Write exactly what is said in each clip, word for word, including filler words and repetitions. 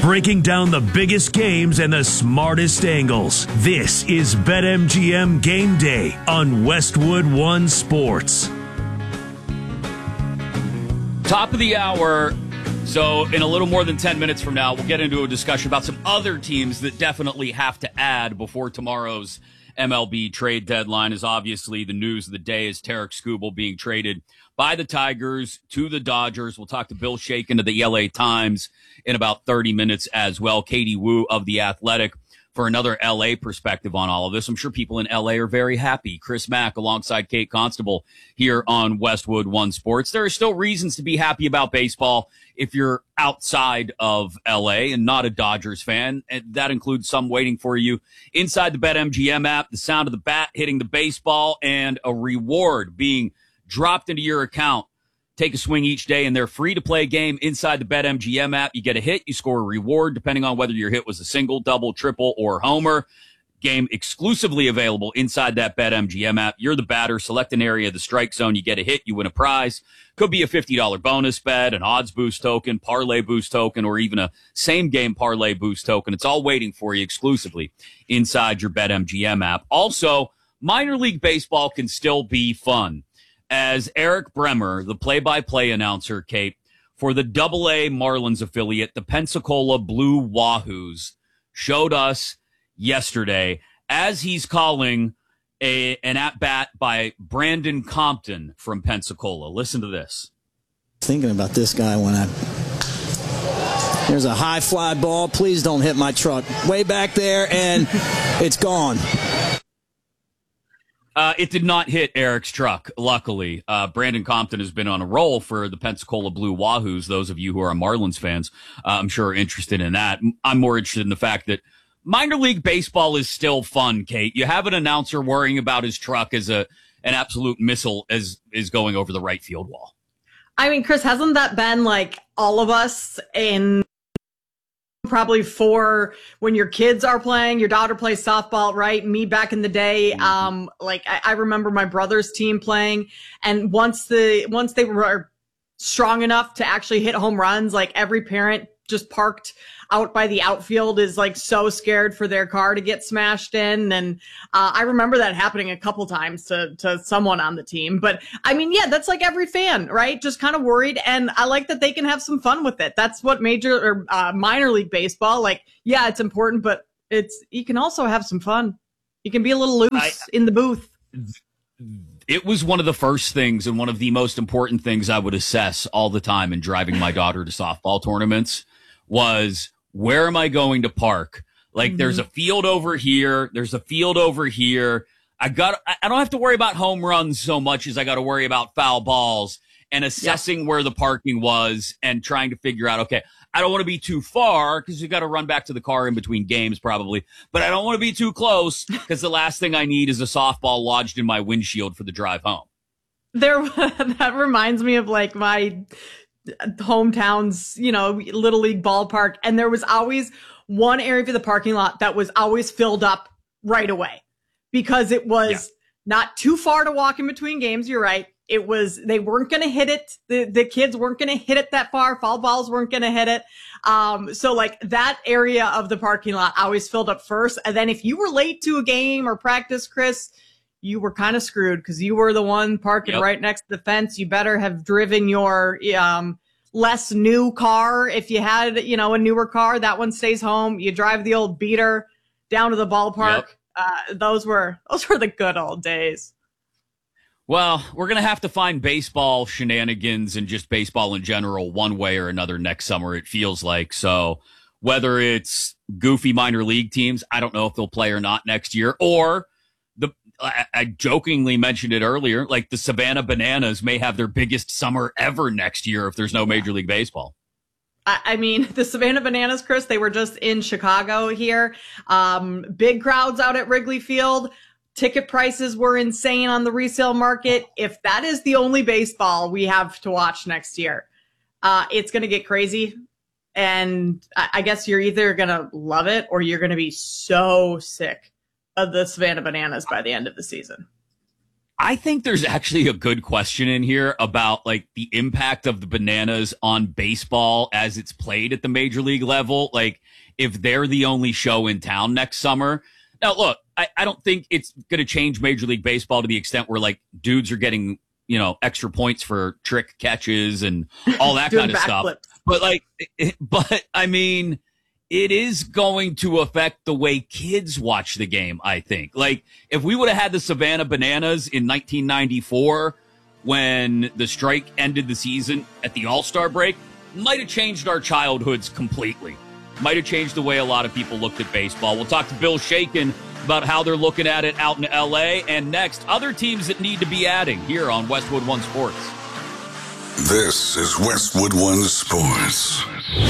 breaking down the biggest games and the smartest angles. This is BetMGM Game Day on Westwood One Sports. Top of the hour. So in a little more than ten minutes from now, we'll get into a discussion about some other teams that definitely have to add before tomorrow's M L B trade deadline. Is obviously the news of the day is Tarik Skubal being traded by the Tigers to the Dodgers. We'll talk to Bill Shakin of the L A Times in about thirty minutes as well. Katie Woo of The Athletic for another L A perspective on all of this. I'm sure people in L A are very happy. Chris Mack alongside Kate Constable here on Westwood One Sports. There are still reasons to be happy about baseball if you're outside of L A and not a Dodgers fan. And that includes some waiting for you inside the BetMGM app, the sound of the bat hitting the baseball, and a reward being dropped into your account. Take a swing each day, and they're free to play game inside the BetMGM app. You get a hit, you score a reward, depending on whether your hit was a single, double, triple, or homer. Game exclusively available inside that BetMGM app. You're the batter. Select an area of the strike zone. You get a hit, you win a prize. Could be a fifty dollars bonus bet, an odds boost token, parlay boost token, or even a same-game parlay boost token. It's all waiting for you exclusively inside your BetMGM app. Also, minor league baseball can still be fun. As Eric Bremer, the play-by-play announcer, Kate, for the Double A Marlins affiliate, the Pensacola Blue Wahoos, showed us yesterday as he's calling a an at-bat by Brandon Compton from Pensacola. Listen to this. Thinking about this guy when I... There's a high fly ball. Please don't hit my truck. Way back there, and it's gone. Uh, it did not hit Eric's truck, luckily. Uh, Brandon Compton has been on a roll for the Pensacola Blue Wahoos. Those of you who are Marlins fans, uh, I'm sure are interested in that. I'm more interested in the fact that minor league baseball is still fun, Kate. You have an announcer worrying about his truck as a an absolute missile as is going over the right field wall. I mean, Chris, hasn't that been like all of us in probably for when your kids are playing, your daughter plays softball, right? Me back in the day, mm-hmm. um, like I, I remember my brother's team playing, and once the once they were strong enough to actually hit home runs, like every parent just parked out by the outfield is like so scared for their car to get smashed in. And uh, I remember that happening a couple times to, to someone on the team. But I mean, yeah, that's like every fan, right? Just kind of worried. And I like that they can have some fun with it. That's what major or uh, minor league baseball, like, yeah, it's important, but it's, you can also have some fun. You can be a little loose I, in the booth. It was one of the first things and one of the most important things I would assess all the time in driving my daughter to softball tournaments was, where am I going to park? Like, mm-hmm. there's a field over here. There's a field over here. I got, I don't have to worry about home runs so much as I got to worry about foul balls and assessing yeah. where the parking was and trying to figure out, okay, I don't want to be too far because you got to run back to the car in between games probably, but I don't want to be too close because the last thing I need is a softball lodged in my windshield for the drive home. There, that reminds me of like my hometown's, you know, little league ballpark. And there was always one area of the parking lot that was always filled up right away because it was yeah. not too far to walk in between games. You're right. It was, they weren't going to hit it. The, the kids weren't going to hit it that far. Foul balls weren't going to hit it. Um, so like that area of the parking lot always filled up first. And then if you were late to a game or practice, Chris, you were kind of screwed because you were the one parking yep. right next to the fence. You better have driven your um, less new car. If you had, you know, a newer car, that one stays home. You drive the old beater down to the ballpark. Yep. Uh, those were those were the good old days. Well, we're going to have to find baseball shenanigans and just baseball in general one way or another next summer, it feels like. So whether it's goofy minor league teams, I don't know if they'll play or not next year, or the I, I jokingly mentioned it earlier, like the Savannah Bananas may have their biggest summer ever next year if there's no Major League Baseball. I mean, the Savannah Bananas, Chris, they were just in Chicago here. Um, big crowds out at Wrigley Field. Ticket prices were insane on the resale market. If that is the only baseball we have to watch next year, uh, it's going to get crazy. And I, I guess you're either going to love it or you're going to be so sick of the Savannah Bananas by the end of the season. I think there's actually a good question in here about like the impact of the Bananas on baseball as it's played at the major league level. Like if they're the only show in town next summer. Now, look, I, I don't think it's going to change Major League Baseball to the extent where like dudes are getting, you know, extra points for trick catches and all that kind of stuff. Flips. But like, it, but I mean, it is going to affect the way kids watch the game, I think. Like, if we would have had the Savannah Bananas in nineteen ninety-four when the strike ended the season at the All-Star break, might have changed our childhoods completely. Might have changed the way a lot of people looked at baseball. We'll talk to Bill Shaken about how they're looking at it out in L A. And next, other teams that need to be adding here on Westwood One Sports. This is Westwood One Sports.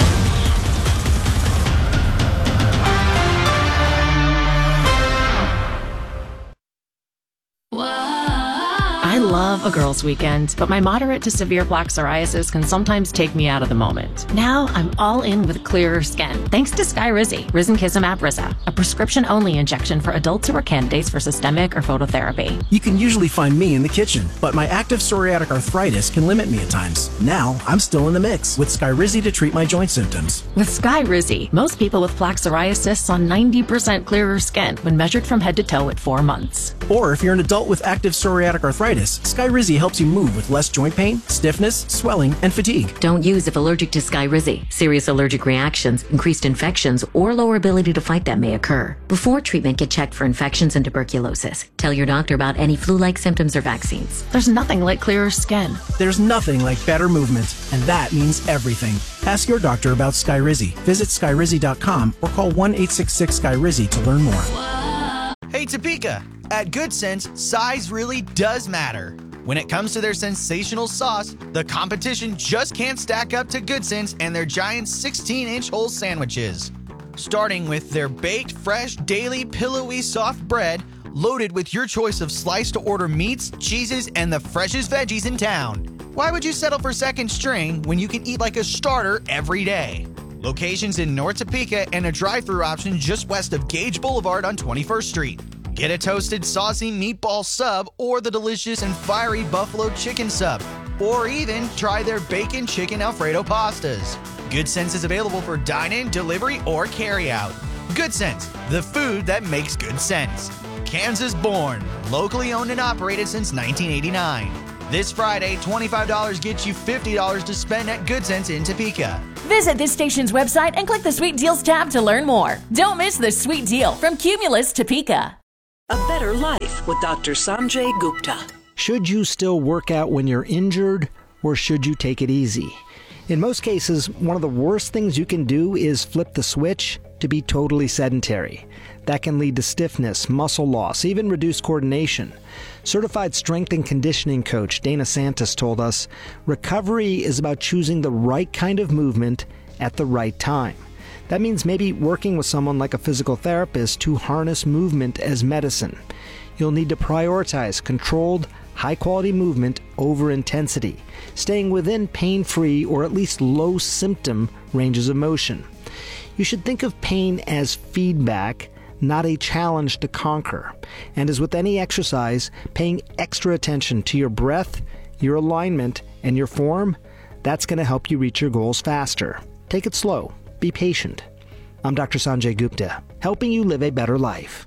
I love a girls' weekend, but my moderate to severe plaque psoriasis can sometimes take me out of the moment. Now I'm all in with clearer skin, thanks to Skyrizi, Risankizumab Riza, a prescription-only injection for adults who are candidates for systemic or phototherapy. You can usually find me in the kitchen, but my active psoriatic arthritis can limit me at times. Now I'm still in the mix with Skyrizi to treat my joint symptoms. With Skyrizi, most people with plaque psoriasis saw ninety percent clearer skin when measured from head to toe at four months. Or if you're an adult with active psoriatic arthritis, Skyrizi helps you move with less joint pain, stiffness, swelling, and fatigue. Don't use if allergic to Skyrizi. Serious allergic reactions, increased infections, or lower ability to fight them may occur. Before treatment, get checked for infections and tuberculosis. Tell your doctor about any flu-like symptoms or vaccines. There's nothing like clearer skin. There's nothing like better movement, and that means everything. Ask your doctor about Skyrizi. Visit Skyrizi dot com or call one eight six six Skyrizi to learn more. Hey Topeka! At Good Sense, size really does matter. When it comes to their sensational sauce, the competition just can't stack up to Good Sense and their giant sixteen inch whole sandwiches. Starting with their baked, fresh, daily, pillowy, soft bread, loaded with your choice of slice-to-order meats, cheeses, and the freshest veggies in town. Why would you settle for second string when you can eat like a starter every day? Locations in North Topeka and a drive-thru option just west of Gage Boulevard on twenty-first street. Get a toasted saucy meatball sub or the delicious and fiery buffalo chicken sub. Or even try their bacon chicken Alfredo pastas. Good Sense is available for dine-in, delivery, or carry-out. Good Sense, the food that makes good sense. Kansas born, locally owned and operated since nineteen eighty-nine. This Friday, twenty-five dollars gets you fifty dollars to spend at Good Sense in Topeka. Visit this station's website and click the Sweet Deals tab to learn more. Don't miss the sweet deal from Cumulus Topeka. A Better Life with Doctor Sanjay Gupta. Should you still work out when you're injured, or should you take it easy? In most cases, one of the worst things you can do is flip the switch to be totally sedentary. That can lead to stiffness, muscle loss, even reduced coordination. Certified strength and conditioning coach Dana Santos told us, recovery is about choosing the right kind of movement at the right time. That means maybe working with someone like a physical therapist to harness movement as medicine. You'll need to prioritize controlled, high-quality movement over intensity, staying within pain-free or at least low-symptom ranges of motion. You should think of pain as feedback, not a challenge to conquer. And as with any exercise, paying extra attention to your breath, your alignment, and your form, that's going to help you reach your goals faster. Take it slow. Be patient. I'm Doctor Sanjay Gupta, helping you live a better life.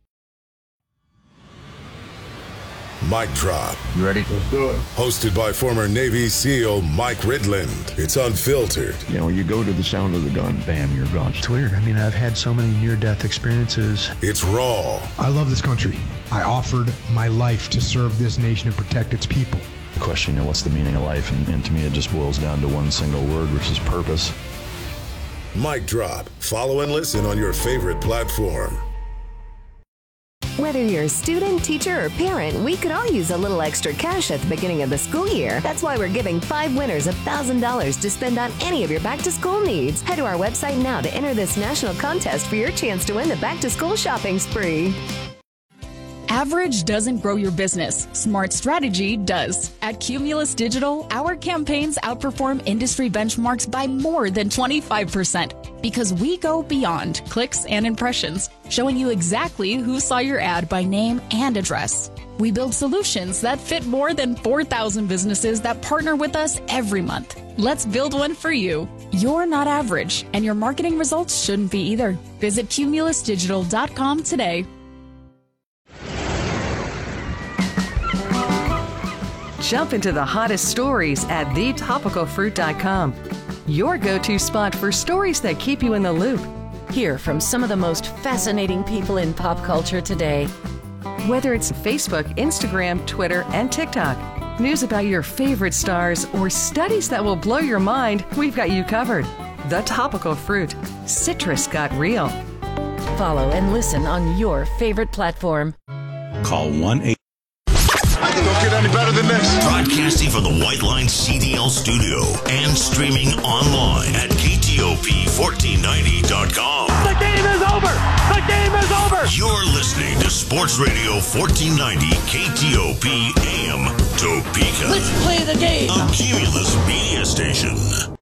Mic Drop. You ready? Let's do it. Hosted by former Navy SEAL Mike Ridland. It's unfiltered. You know, you go to the sound of the gun, bam, you're gone. It's weird. I mean, I've had so many near-death experiences. It's raw. I love this country. I offered my life to serve this nation and protect its people. The question, you know, what's the meaning of life? And, and to me, it just boils down to one single word, which is purpose. Mic Drop. Follow and listen on your favorite platform. Whether you're a student, teacher, or parent, we could all use a little extra cash at the beginning of the school year. That's why we're giving five winners one thousand dollars to spend on any of your back-to-school needs. Head to our website now to enter this national contest for your chance to win the back-to-school shopping spree. Average doesn't grow your business. Smart strategy does. At Cumulus Digital, our campaigns outperform industry benchmarks by more than twenty-five percent because we go beyond clicks and impressions, showing you exactly who saw your ad by name and address. We build solutions that fit more than four thousand businesses that partner with us every month. Let's build one for you. You're not average, and your marketing results shouldn't be either. Visit cumulus digital dot com today. Jump into the hottest stories at the topical fruit dot com. Your go-to spot for stories that keep you in the loop. Hear from some of the most fascinating people in pop culture today. Whether it's Facebook, Instagram, Twitter, and TikTok, news about your favorite stars, or studies that will blow your mind, we've got you covered. The Topical Fruit. Citrus got real. Follow and listen on your favorite platform. Call one eight. Don't get any better than this. Broadcasting from the White Line C D L studio and streaming online at K T O P fourteen ninety dot com. The game is over. The game is over. You're listening to Sports Radio fourteen ninety K T O P A M Topeka. Let's play the game. A Cumulus media station.